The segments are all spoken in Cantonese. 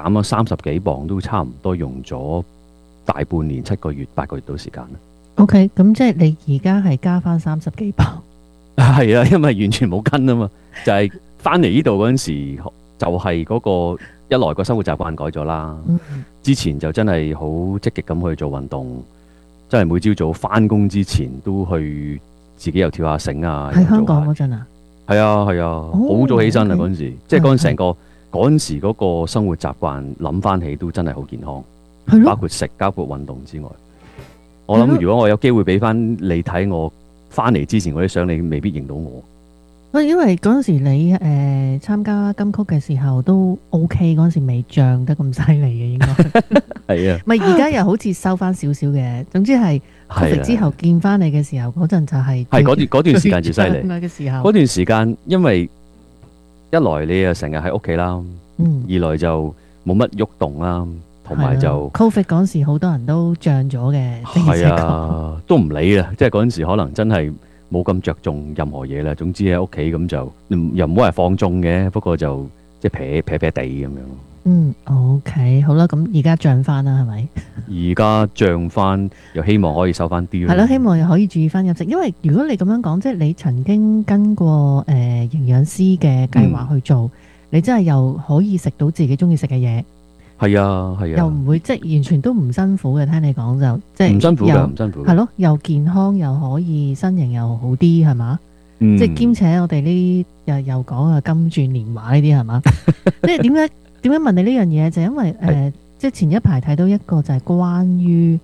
減咗30幾磅，都差唔多用咗大半年、7個月、8個月到時間啦。 OK，咁即係你而家係加翻30幾磅。 係啊，因為完全冇跟啊嘛，就係翻嚟呢度嗰陣時，就係嗰個一來個生活習慣改咗啦。 嗯之前就真係好積極咁去做運動，真係每朝早翻工之前都去自己又跳下繩啊。 喺香又做下港嗰陣啊， 係啊係啊，好早起身啊 OK 嗰陣時，即係嗰陣成個嗰陣時嗰個生活習慣諗翻起都真係好健康， 係咯， 包括食、包括運動之外，我諗如果我有機會俾翻你睇我翻嚟之前嗰啲相，你未必認到我。 因為嗰陣時你參加金曲嘅時候都 OK，嗰陣時未漲得咁犀利嘅應該。 係啊， 唔係而家又好似收翻少少嘅，總之係 Covid 之後見翻你嘅時候，嗰陣就係係嗰段時間最犀利嘅時候。 嗰段時間，因為一來你又成日喺屋企啦， 嗯， 二來就冇乜喐動啦，同埋就 Covid 嗰陣時好多人都漲咗嘅， 係啊，都唔理啦，即係嗰陣時可能真係冇咁着重任何嘢啦。總之喺屋企咁就又唔好係放縱嘅，不過就即係撇地咁樣。 嗯，OK，好啦，咁而家漲翻啦，係咪？ 而家漲翻，又希望可以收翻啲咯。 係咯，希望又可以注意翻飲食，因為如果你咁樣講，即係你曾經跟過營養師嘅計劃去做，你真係又可以食到自己中意食嘅嘢。 係啊係啊， 又唔會即係完全都唔辛苦嘅，聽你講就即係唔辛苦㗎， 又唔辛苦。 係咯，又健康又可以身形又好啲，係嘛？ 嗯即係兼且我哋呢又講啊金鑽年華呢啲係嘛？即係點解問你呢樣嘢？就因為即係前一排睇到一個就係關於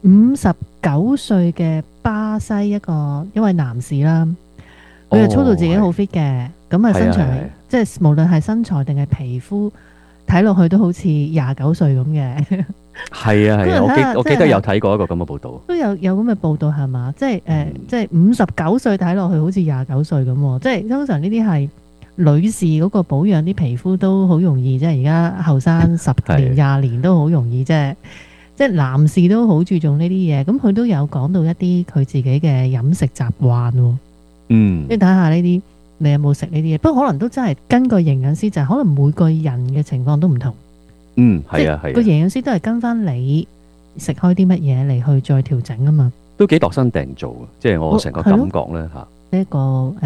59歲嘅巴西一位男士啦，佢就操到自己好 fit 嘅，咁啊身材即係無論係身材定係皮膚。睇落去都好似29歲咁嘅， 係啊係啊，我記得有睇過一個咁嘅報導， 都有咁嘅報導係嘛？即係即係59歲睇落去好似29歲咁，即係通常呢啲係女士嗰個保養啲皮膚都好容易，即係而家後生10年20年都好容易，即係男士都好注重呢啲嘢，咁佢都有講到一啲佢自己嘅飲食習慣喎， 嗯， 你睇下呢啲。你有冇食呢啲嘢？不過可能都真係根據營養師，就係可能每個人嘅情況都唔同。 嗯，係啊係啊， 個營養師都係跟翻你食開啲乜嘢嚟去再調整啊嘛。 都幾度身訂做嘅，即係我成個感覺咧嚇。 呢一個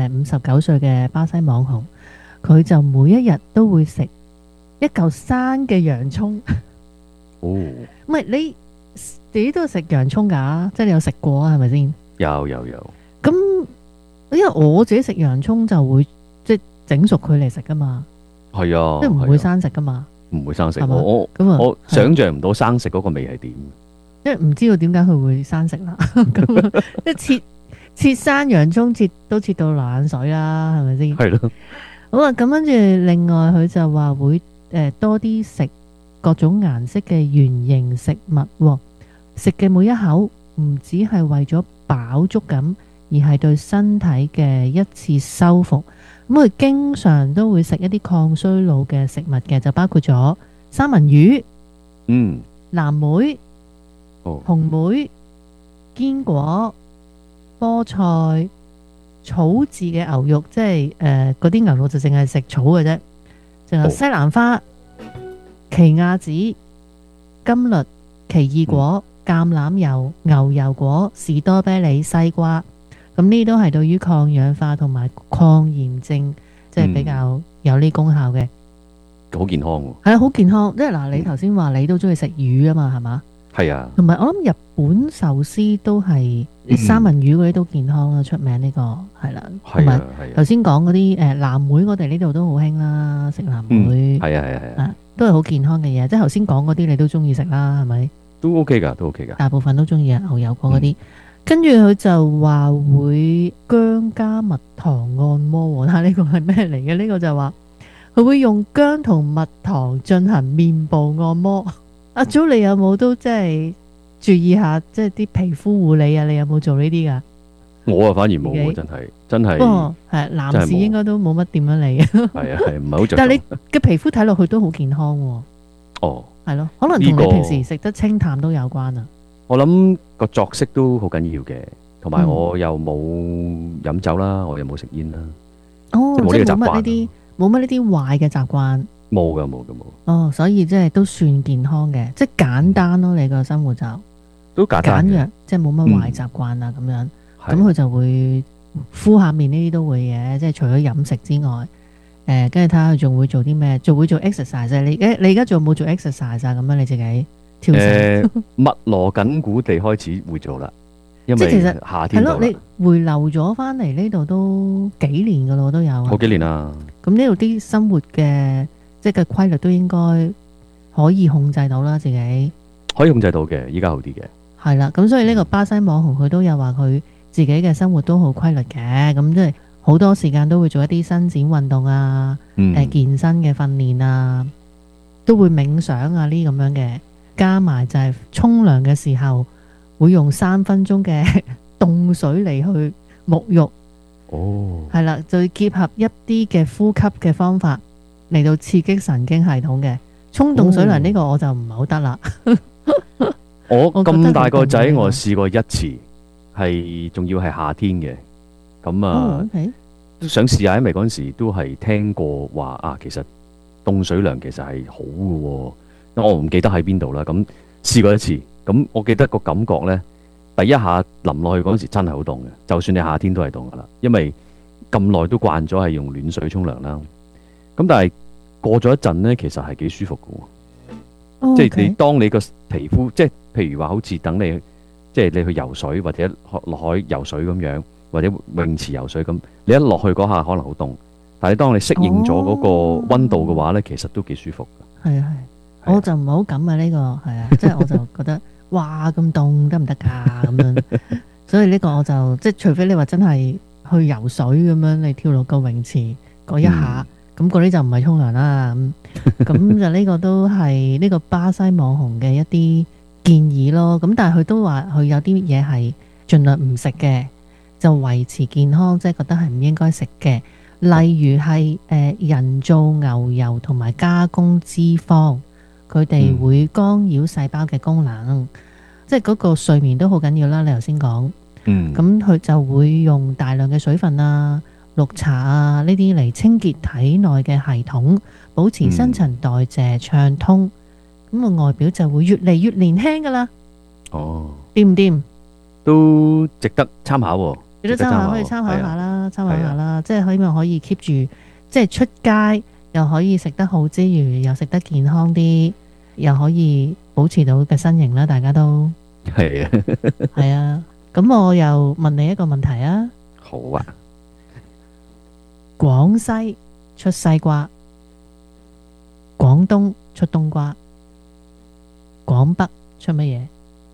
59歲嘅巴西網紅，佢就每一日都會食一嚿生嘅洋葱。 哦， 唔係你自己都食洋葱㗎，即係你有食過啊？係咪先？ 有。 咁因為我自己食洋葱就會即係整熟佢嚟食噶嘛， 係啊， 即係唔會生食噶嘛， 唔會生食。 係嘛我想像唔到生食嗰個味係點， 因為唔知道點解佢會生食啦。咁即係切生洋葱切到流眼水啦，係咪先？ 係咯。 好啊，咁跟住另外佢就話會多啲食各種顏色嘅圓形食物喎，食嘅每一口唔只係為咗飽足感。而係對身體嘅一次修復，咁佢經常都會食一啲抗衰老嘅食物嘅，就包括咗三文魚、藍莓、紅莓、堅果、菠菜、草字嘅牛肉，即係嗰啲牛肉就淨係食草嘅啫，仲有西蘭花、奇亞籽、甘栗、奇異果、橄欖油、牛油果、士多啤梨、西瓜。咁呢都係對於抗氧化同埋抗炎症，即係比較有呢功效嘅， 好健康喎。 係啊，好健康。即係嗱，你頭先話你都中意食魚啊嘛，係嘛？ 係啊。 同埋我諗日本壽司都係三文魚嗰啲都健康啦，出名呢個係啦。同埋頭先講嗰啲藍莓，我哋呢度都好興啦，食藍莓。 係啊， 都係好健康嘅嘢。即係頭先講嗰啲你都中意食啦，係咪？ 都 OK 㗎，都 OK 㗎。 大部分都中意啊，牛油果嗰啲。跟住佢就話會薑加蜜糖按摩，睇下呢個係咩嚟嘅？呢個就話佢會用薑同蜜糖進行面部按摩。阿祖，你有冇都即係注意下，即係啲皮膚護理啊？你有冇做呢啲㗎？ 我啊反而冇喎，真係。不過係男士應該都冇乜點樣嚟嘅。 係啊係，唔係好着重。 但係你嘅皮膚睇落去都好健康喎。 哦， 係咯，可能同你平時食得清淡都有關啊。 我諗個作息都好緊要嘅，同埋我又冇飲酒啦，我又冇食煙啦。 哦，即係冇乜呢啲壞嘅習慣。 冇噶冇噶冇， 哦，所以即係都算健康嘅，即係簡單咯。你個生活就都簡單嘅， 簡約，即係冇乜壞習慣啊咁樣。咁係佢就會敷下面呢啲都會嘅，即係除咗飲食之外，跟住睇下佢仲會做啲咩，仲會做 exercise。你而家仲有冇做 exercise 啊？咁樣你自己跳繩， 密鑼緊鼓地開始會做啦，因為即係其實係咯， 夏天到啦， 你回流咗翻嚟呢度都幾年噶咯，都有。 好幾年啦， 咁呢度啲生活嘅即係嘅規律都應該可以控制到啦，自己可以控制到嘅，依家好啲嘅， 係啦。咁所以呢個巴西網紅佢都有話佢自己嘅生活都好規律嘅，咁即係好多時間都會做一啲伸展運動啊， 嗯， 健身嘅訓練啊，都會冥想啊呢咁樣嘅，加埋就係沖涼嘅時候會用3分鐘嘅凍水嚟去沐浴。 哦， 係啦，就結合一啲嘅呼吸嘅方法嚟到刺激神經系統嘅。沖凍水涼呢個我就唔係好得啦。 我我覺得咁大個仔， 好凍啊我試過一次，係仲要係夏天嘅，咁哦啊 ，OK， 都想試下，因為嗰陣時都係聽過話啊，其實凍水涼其實係好嘅喎，我唔記得喺邊度啦，咁試過一次，咁我記得個感覺呢，第一下淋落去嗰陣時真係好凍嘅，就算你夏天都係凍噶啦，因為咁耐都慣咗係用暖水沖涼啦，咁但係過咗一陣呢，其實係幾舒服嘅喎。 哦即係你 OK， 當你個皮膚，即係譬如話好似等你，即係你去游水或者落海游水咁樣，或者泳池游水咁，你一落去嗰下可能好凍，但係當你適應咗嗰個温度嘅話呢，其實都幾舒服嘅。 係啊係， 係啊我就唔係好敢啊呢個係啊，即係我就覺得哇咁凍得唔得㗎咁樣，所以呢個我就即係除非你話真係去游水咁樣，你跳落個泳池嗰一下。咁嗰啲就唔係沖涼啦，咁就呢個都係呢個巴西網紅嘅一啲建議咯。咁但係佢都話佢有啲嘢係盡量唔食嘅，就維持健康，即係覺得係唔應該食嘅。例如係人造牛油同埋加工脂肪，佢哋會干擾細胞嘅功能，即係嗰個睡眠都好緊要啦。你頭先講， 嗯， 咁佢就會用大量嘅水分啊、綠茶啊呢啲嚟清潔體內嘅系統，保持新陳代謝暢通，咁個外表就會越嚟越年輕噶啦。 哦， 掂唔掂？ 都值得參考喎。 你都值得可以參考係啊下啦，參考下啦，即係希望可以 keep 住，即係出街又可以食得好之餘，又食得健康啲，又可以保持到嘅身形啦。大家都係啊， 係啊。咁我又問你一個問題啊， 好啊， 廣西出西瓜，廣東出冬瓜，廣北出乜嘢？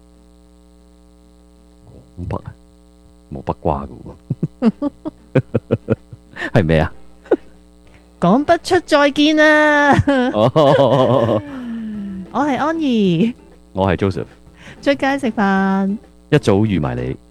廣北啊，冇北瓜嘅喎，係咩啊？ 廣北出再見啊！ 哦， 我係安怡， 我係 Joseph， 出街食飯。 一早預埋你。